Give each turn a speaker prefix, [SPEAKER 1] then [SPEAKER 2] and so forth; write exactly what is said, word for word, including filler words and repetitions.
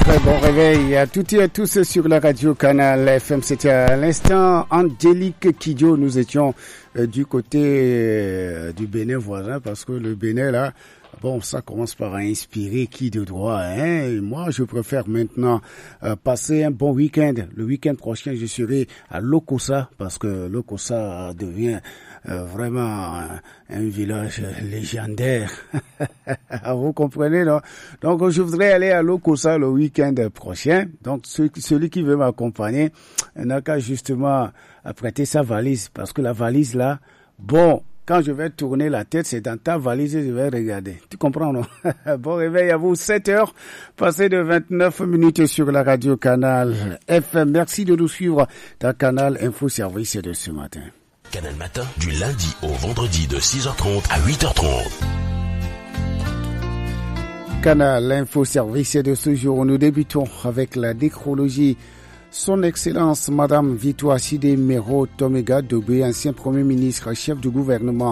[SPEAKER 1] très bon réveil à toutes et à tous sur la radio Canal F M. C'était à l'instant Angélique Kidjo. Nous étions euh, du côté euh, du Bénin voisin parce que le Bénin là, bon, ça commence par inspirer qui de droit, hein. Et moi, je préfère maintenant euh, passer un bon week-end. Le week-end prochain, je serai à Lokossa parce que Lokossa devient euh, vraiment un, un village légendaire. Vous comprenez, non? Donc, je voudrais aller à Lokossa le week-end prochain. Donc, celui, celui qui veut m'accompagner n'a qu'à justement prêter sa valise parce que la valise là, bon, quand je vais tourner la tête, c'est dans ta valise et je vais regarder. Tu comprends, non? Bon réveil à vous, sept heures, passé de vingt-neuf minutes sur la radio Canal F M. Merci de nous suivre dans Canal Info Service de ce matin.
[SPEAKER 2] Canal Matin, du lundi au vendredi de six heures trente à huit heures trente.
[SPEAKER 1] Canal Info Service de ce jour, nous débutons avec la nécrologie. Son Excellence Madame Victoire Sidé Mero Tomega Dobé, ancien Premier ministre, chef du gouvernement